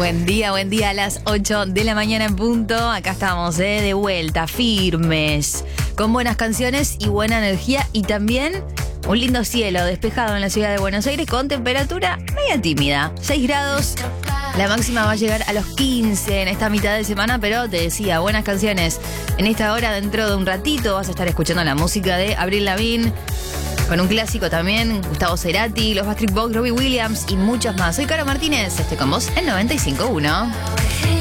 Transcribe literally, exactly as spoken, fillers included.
Buen día, buen día a las ocho de la mañana en punto. Acá estamos, ¿eh? De vuelta, firmes, con buenas canciones y buena energía y también un lindo cielo despejado en la ciudad de Buenos Aires con temperatura media tímida, seis grados. La máxima va a llegar a los quince en esta mitad de semana, pero te decía, buenas canciones. En esta hora, dentro de un ratito, vas a estar escuchando la música de Avril Lavigne, con un clásico también, Gustavo Cerati, los Backstreet Boys, Robbie Williams y muchos más. Soy Caro Martínez, estoy con vos en noventa y cinco punto uno.